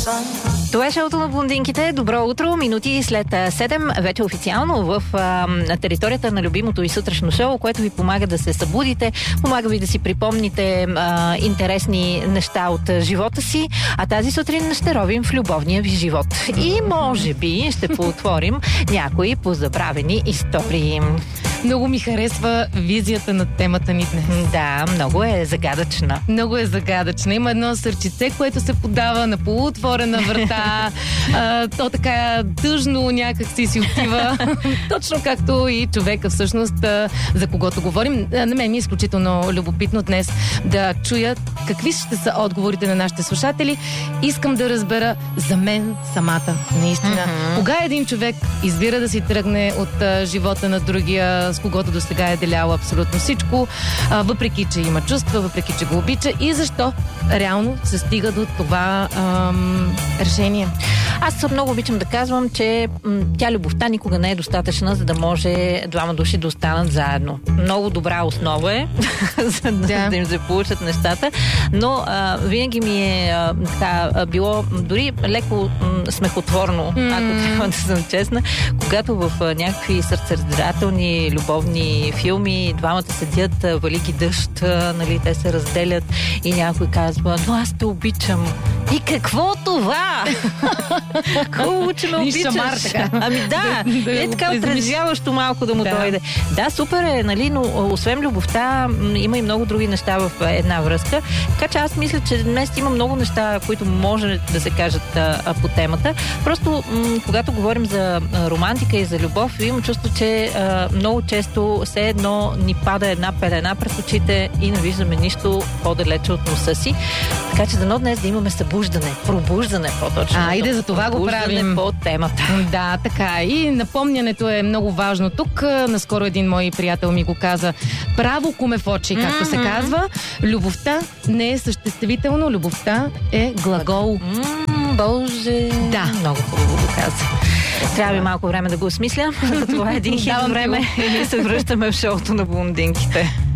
Това е шоуто на блондинките. Добро утро. Минути след 7, вече официално в територията на любимото и сутрешно шоу, което ви помага да се събудите, помага ви да си припомните интересни неща от живота си, а тази сутрин ще ровим в любовния ви живот. И може би ще поотворим някои позабравени истории. Много ми харесва визията на темата ни днес. Да, много е загадъчна. Много е загадъчна. Има едно сърчице, което се подава на полуотворена врата. То така тъжно някак си отива. Точно както и човека всъщност, за когото говорим. На мен ми е изключително любопитно днес да чуя какви ще са отговорите на нашите слушатели. Искам да разбера за мен самата, наистина. Кога един човек избира да си тръгне от живота на другия, с когото до сега е делял абсолютно всичко, въпреки че има чувства, въпреки че го обича, и защо реално се стига до това решение? Аз много обичам да казвам, че тя любовта никога не е достатъчна, за да може двама души да останат заедно. Много добра основа е, за да им се получат нещата, но винаги ми е било дори леко смехотворно, ако трябва да съм честна, когато в някакви сърцераздирателни любовни филми двамата седят, вали ги дъжд, нали, те се разделят и някой казва: но аз те обичам. И какво това? Хубаво, че ме обичаш. Ами да, е така отразяващо малко да му дойде. Да, супер е, нали, но освен любовта има и много други неща в една връзка. Така че аз мисля, че днес има много неща, които може да се кажат по темата. Просто когато говорим за романтика и за любов, имам чувство, че много често все едно ни пада една пелена пред очите и не виждаме нищо по-далече от носа си. Така че дано днес да имаме пробуждане по-точно. Айде, за това го правим по темата. Да, така. И напомнянето е много важно тук. Наскоро един мой приятел ми го каза: право куме в очи, както се казва. Любовта не е съществително, любовта е глагол. Боже! Да. Много хубаво го каза. Трябва би малко време да го осмисля. Това е един хит време и ние се връщаме в шоуто на блондинките.